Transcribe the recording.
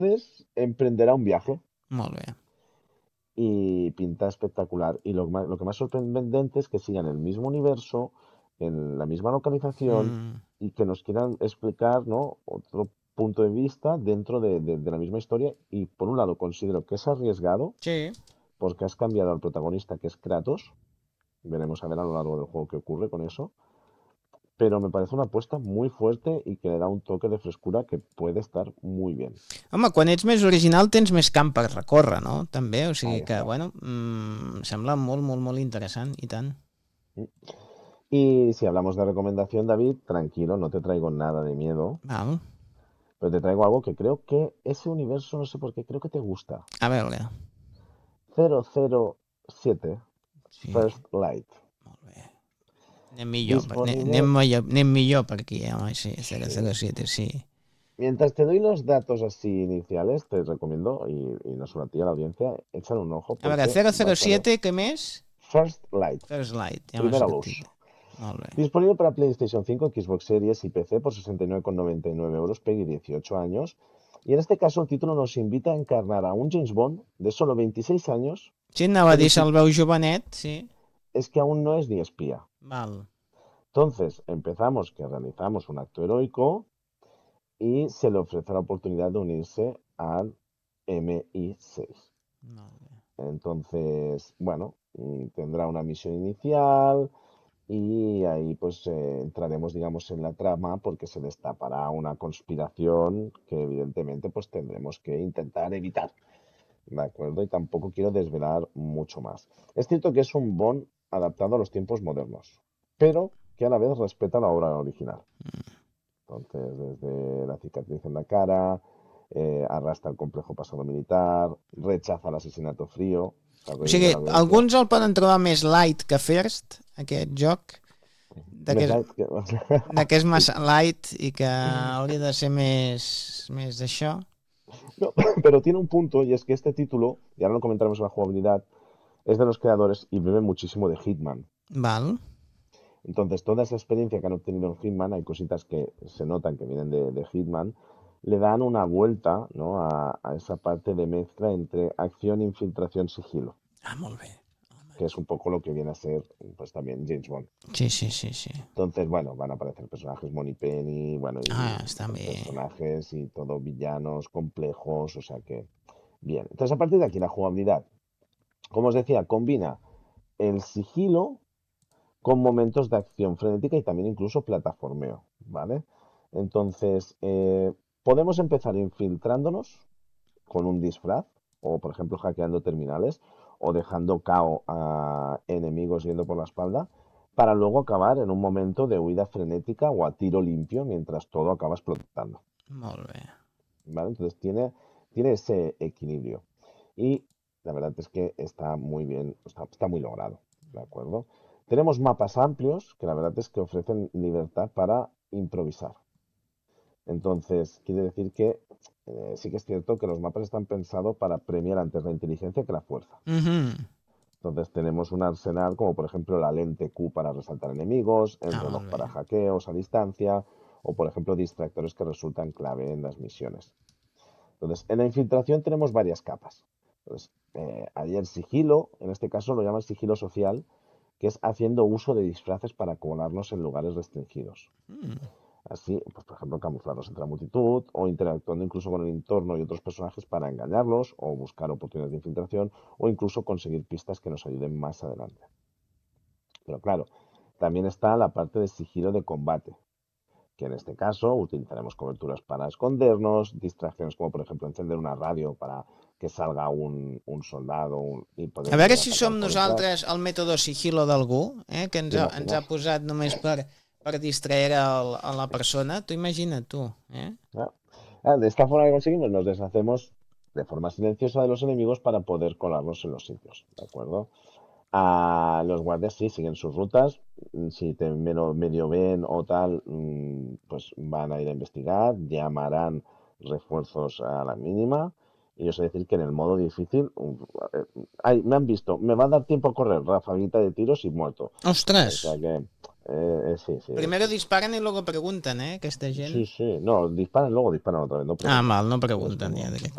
emprenderá un viaje Molt bé. y pinta espectacular. Y lo que más sorprendente es que sigan el mismo universo, en la misma localización y que nos quieran explicar, ¿no? Otro punto de vista dentro de la misma historia. Y por un lado considero que es arriesgado Sí. porque has cambiado al protagonista que es Kratos. Veremos a ver a lo largo del juego qué ocurre con eso. Pero me parece una apuesta muy fuerte y que le da un toque de frescura que puede estar muy bien. Home, quan ets més original tens més camp per recórrer, no? També, o sigui Ahí que, está. bueno, sembla molt, molt, molt interessant, i tant. Y si hablamos de recomendación, David, tranquilo, no te traigo nada de miedo, Val. pero te traigo algo que creo que ese universo, no sé por qué, creo que te gusta. A veure. 007 Sí, First Light. molt bé. Anem millor, Disponible. anem millor per aquí, home, sí, Sí. 007, sí. Mientras te doy los datos así iniciales, te recomiendo, y no solo a ti, a la audiencia, echar un ojo A veure, porque vas a ver 007, què més? First Light, First Light, ja m'ha primera luz. sortit. Molt bé. Disponible para PlayStation 5, Xbox Series y PC por 69,99 euros, PEGI 18 años. Y en este caso el título nos invita a encarnar a un James Bond de solo 26 años, Sí, anava a pero dir, se'l veu jovenet, sí. es que aún no es ni espía. Val. Entonces empezamos que realizamos un acto heroico y se le ofrece la oportunidad de unirse al MI6. Molt bé. Entonces, bueno, tendrá una misión inicial, y ahí pues entraremos, digamos, en la trama porque se destapará una conspiración que evidentemente pues tendremos que intentar evitar, ¿de acuerdo? Y tampoco quiero desvelar mucho más. Es cierto que es un Bond adaptado a los tiempos modernos, pero que a la vez respeta la obra original. Entonces, desde la cicatriz en la cara, arrastra el complejo pasado militar, rechaza el asesinato frío, o sea, O rehuye sigui, la violencia. alguns el poden trobar més light que first, aquest joc, de Més que, light que... de que és Sí. massa light i que hauria de ser més d'això. No, pero tiene un punto y es que este título, y ahora lo comentaremos en la jugabilidad, es de los creadores y bebe muchísimo de Hitman. Val. Entonces, toda esa experiencia que han obtenido en Hitman, hay cositas que se notan que vienen de Hitman, le dan una vuelta, ¿no? a esa parte de mezcla entre acción, infiltración, sigilo, Ah, molt bé. que es un poco lo que viene a ser, pues también James Bond. Sí, sí, sí, sí. Entonces, bueno, van a aparecer personajes Moneypenny, bueno, Ah, y està bé. personajes y todo villanos complejos, o sea que, bien. Entonces, a partir de aquí, la jugabilidad. Como os decía, combina el sigilo con momentos de acción frenética y también incluso plataformeo, ¿vale? Entonces, podemos empezar infiltrándonos con un disfraz, o por ejemplo hackeando terminales, o dejando KO a enemigos yendo por la espalda, para luego acabar en un momento de huida frenética o a tiro limpio mientras todo acaba explotando, Molt bé. ¿vale? Entonces tiene ese equilibrio. Y la verdad es que está muy bien, está muy logrado, ¿de acuerdo? Tenemos mapas amplios que la verdad es que ofrecen libertad para improvisar. Entonces, quiere decir que sí que es cierto que los mapas están pensados para premiar antes la inteligencia que la fuerza. Entonces tenemos un arsenal como por ejemplo la lente Q para resaltar enemigos, el Ah, reloj molt bé. para hackeos a distancia o por ejemplo distractores que resultan clave en las misiones. Entonces, en la infiltración tenemos varias capas. Entonces, hay el sigilo, en este caso lo llaman sigilo social, que es haciendo uso de disfraces para colarnos en lugares restringidos. Así, pues, por ejemplo, camuflarnos entre la multitud o interactuando incluso con el entorno y otros personajes para engañarlos o buscar oportunidades de infiltración o incluso conseguir pistas que nos ayuden más adelante. Pero claro, también está la parte de sigilo de combate, que en este caso utilizaremos coberturas para escondernos, distracciones como por ejemplo encender una radio para que salga un soldado y A poder veure venir a si atacar som por detrás. nosaltres el mètode sigilo d'algú, que ¿Te ens ha imaginas? posat només per distraer a la persona. Tu imagina't, tu. ¿No? De esta forma que conseguimos, nos deshacemos de forma silenciosa de los enemigos para poder colarnos en los sitios, ¿de acuerdo? A los guardias sí siguen sus rutas, si te medio ven o tal, pues van a ir a investigar, llamarán refuerzos a la mínima. Y yo sé decir que en el modo difícil, me han visto, me va a dar tiempo a correr, rafaguita de tiros y muerto. O Ostres! sea que, sí, sí, Primero sí. disparan y luego pregunten, aquesta gent. Sí, sí, no, disparan luego disparan otra vez, no Ah, preguntan. mal, no Es pregunten ja como, directament.